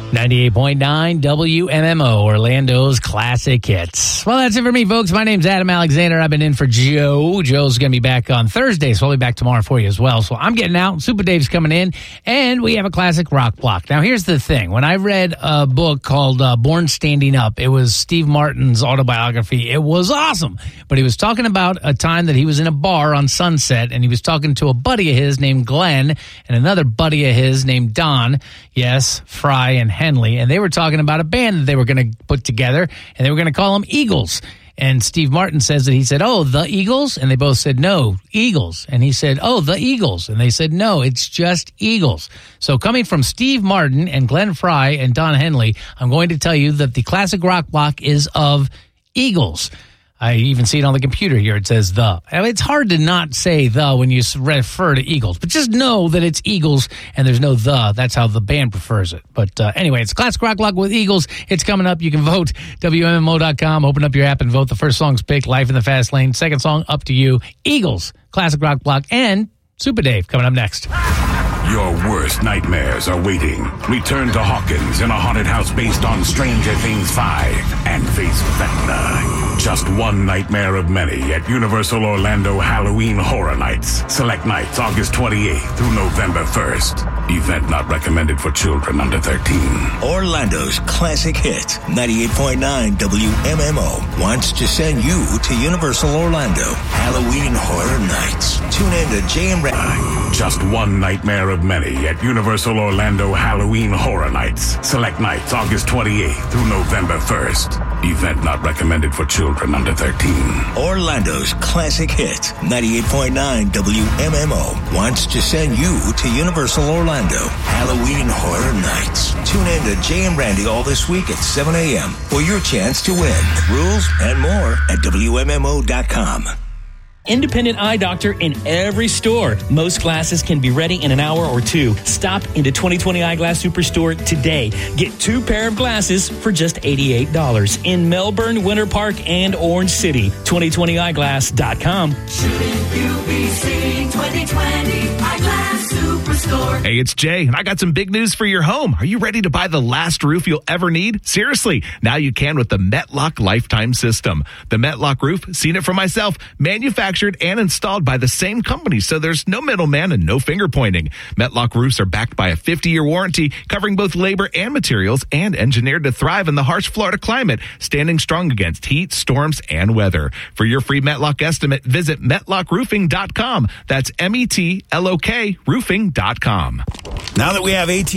98.9 WMMO, Orlando's classic hits. Well, that's it for me, folks. My name's Adam Alexander. I've been in for Joe. Joe's going to be back on Thursday, so I'll be back tomorrow for you as well. So I'm getting out. Super Dave's coming in, and we have a classic rock block. Now, here's the thing. When I read a book called Born Standing Up, it was Steve Martin's autobiography. It was awesome, but he was talking about a time that he was in a bar on Sunset, and he was talking to a buddy of his named Glenn and another buddy of his named Don. Yes, Fry and Henley, and they were talking about a band that they were going to put together, and they were going to call them Eagles. And Steve Martin says that he said, "Oh, the Eagles?" And they both said, "No, Eagles." And he said, "Oh, the Eagles." And they said, "No, it's just Eagles." So coming from Steve Martin and Glenn Fry and Don Henley, I'm going to tell you that the classic rock block is of Eagles. I even see it on the computer here. It says the. I mean, it's hard to not say the when you refer to Eagles, but just know that it's Eagles and there's no the. That's how the band prefers it. But anyway, it's Classic Rock Block with Eagles. It's coming up. You can vote, WMMO.com. Open up your app and vote. The first song's picked, Life in the Fast Lane. Second song, up to you. Eagles, Classic Rock Block, and Super Dave coming up next. Your worst nightmares are waiting. Return to Hawkins in a haunted house based on Stranger Things 5 and face Vecna. Just one nightmare of many at Universal Orlando Halloween Horror Nights. Select nights August 28th through November 1st. Event not recommended for children under 13. Orlando's classic hit, 98.9 WMMO, wants to send you to Universal Orlando Halloween Horror Nights. Tune in to Jay and Ray. Just one nightmare of many at Universal Orlando Halloween Horror Nights. Select nights August 28th through November 1st. Event not recommended for children under 13. Orlando's classic hit, 98.9 WMMO, wants to send you to Universal Orlando Halloween Horror Nights. Tune in to Jay and Randy all this week at 7 a.m. for your chance to win. Rules and more at WMMO.com. Independent eye doctor in every store. Most glasses can be ready in an hour or two. Stop into 2020 Eyeglass Superstore today. Get 2 pair of glasses for just $88 in Melbourne, Winter Park, and Orange City. 2020eyeglass.com. Shouldn't you be seeing 2020 Eyeglass Superstore? Hey, it's Jay, and I got some big news for your home. Are you ready to buy the last roof you'll ever need? Seriously, now you can with the Metlock Lifetime System. The Metlock roof, seen it for myself, manufactured and installed by the same company, so there's no middleman and no finger pointing. Metlock roofs are backed by a 50-year warranty covering both labor and materials and engineered to thrive in the harsh Florida climate, standing strong against heat, storms, and weather. For your free Metlock estimate, visit metlockroofing.com. That's METLOK roofing.com. Now that we have AT